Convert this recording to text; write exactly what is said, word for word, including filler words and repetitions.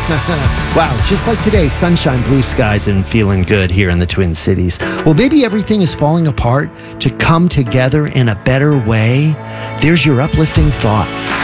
Wow, just like today, sunshine, blue skies, and feeling good here in the Twin Cities. Well, maybe everything is falling apart to come together in a better way. There's your uplifting thought.